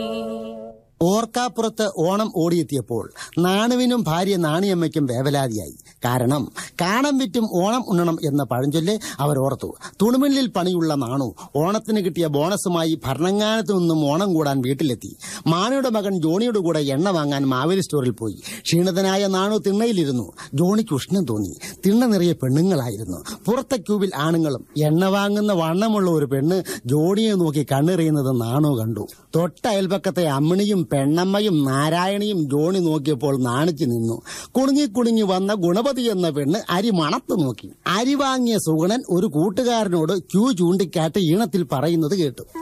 ഓർക്കാപ്പുറത്ത് ഓണം ഓടിയെത്തിയപ്പോൾ നാണുവിനും ഭാര്യ നാണിയമ്മയ്ക്കും വേവലാതിയായി. കാരണം കാണം വിറ്റും ഓണം ഉണ്ണണം എന്ന പഴഞ്ചൊല്ല് അവർ ഓർത്തു. തുണിമില്ലിൽ പണിയുള്ള നാണു ഓണത്തിന് കിട്ടിയ ബോണസുമായി ഭരണങ്ങാനത്തു നിന്നും ഓണം കൂടാൻ വീട്ടിലെത്തി. മാണിയുടെ മകൻ ജോണിയുടെ കൂടെ എണ്ണ വാങ്ങാൻ മാവേലി സ്റ്റോറിൽ പോയി. ക്ഷീണിതനായ നാണു തിണ്ണയിലിരുന്നു. ജോണിക്ക് ഉഷ്ണം തോന്നി. തിണ്ണ നിറയെ പെണ്ണുങ്ങളായിരുന്നു. പുറത്തെ ക്യൂവിൽ ആണുങ്ങളും. എണ്ണ വാങ്ങുന്ന വണ്ണമുള്ള ഒരു പെണ്ണ് ജോണിയെ നോക്കി കണ്ണെറിയുന്നത് നാണു കണ്ടു. തൊട്ട അയൽപക്കത്തെ അമ്മിണിയും പെണ്ണമ്മയും നാരായണിയും ജോണി നോക്കിയപ്പോൾ നാണിച്ചു നിന്നു. കുണുങ്ങി വന്ന ഗുണപതി എന്ന പെണ്ണ് അരി മണത്ത് നോക്കി. അരി വാങ്ങിയ സുഗുണൻ ഒരു കൂട്ടുകാരനോട് ക്യൂ ചൂണ്ടിക്കാട്ടി ഈണത്തിൽ പറയുന്നത് കേട്ടു.